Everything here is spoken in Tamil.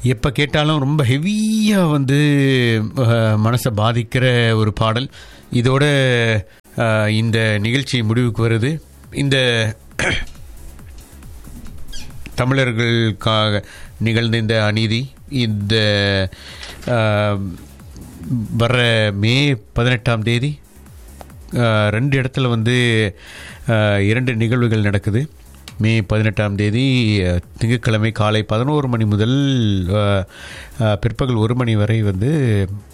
எப்போ கேட்டாலும் ரொம்ப ஹெவியாக வந்து மனசை பாதிக்கிற ஒரு பாடல். இதோட இந்த நிகழ்ச்சி முடிவுக்கு வருது. இந்த தமிழர்களுக்காக நிகழ்ந்த இந்த அநீதி இந்த வர்ற மே 18ஆம் தேதி 2 இடத்துல வந்து 2 நிகழ்வுகள் நடக்குது. மே 18ஆம் தேதி திங்கட்கிழமை காலை 11 மணி முதல் பிற்பகல் 1 மணி வரை வந்து